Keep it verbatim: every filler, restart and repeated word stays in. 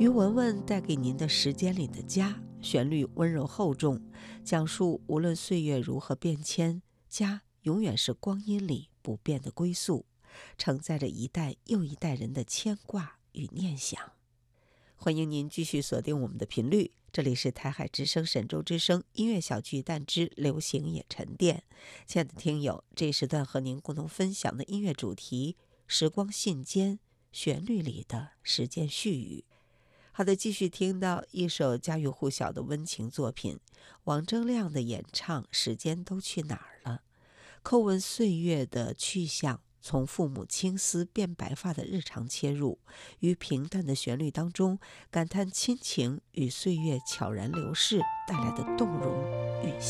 于文文带给您的时间里的家，旋律温柔厚重，讲述无论岁月如何变迁，家永远是光阴里不变的归宿，承载着一代又一代人的牵挂与念想。欢迎您继续锁定我们的频率，这里是台海之声沈州之声音乐小巨蛋之流行也沉淀。亲爱的听友，这一时段和您共同分享的音乐主题，时光信笺，旋律里的时间絮语。好的，继续听到一首家喻户晓的温情作品，王铮亮的演唱《时间都去哪儿了》，叩问岁月的去向，从父母青丝变白发的日常切入，于平淡的旋律当中感叹亲情与岁月悄然流逝带来的动容与